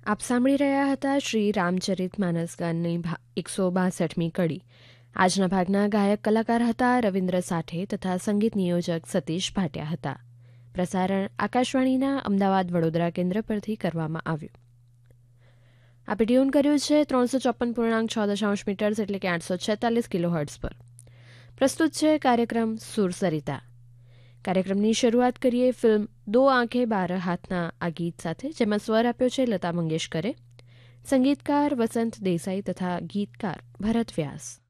આપ સાંભળી રહ્યા હતા શ્રી રામચરિતમાનસ ગાનની 162મી કડી. આજના ભાગના ગાયક કલાકાર હતા રવિન્દ્ર સાઠે તથા સંગીત નિયોજક સતીશ ભાટિયા હતા. પ્રસારણ આકાશવાણીના અમદાવાદ વડોદરા કેન્દ્ર પરથી કરવામાં આવ્યું. આપે ટ્યુન કર્યું છે 354.6 મીટર્સ એટલે કે 846 કિલોહર્ટ્ઝ પર. પ્રસ્તુત છે કાર્યક્રમ સુર સરિતા. કાર્યક્રમની શરૂઆત કરીએ ફિલ્મ દો આંખે બાર હાથના આ ગીત સાથે, જેમાં સ્વર આપ્યો છે લતા મંગેશકરે. સંગીતકાર વસંત દેસાઈ તથા ગીતકાર ભરત વ્યાસ.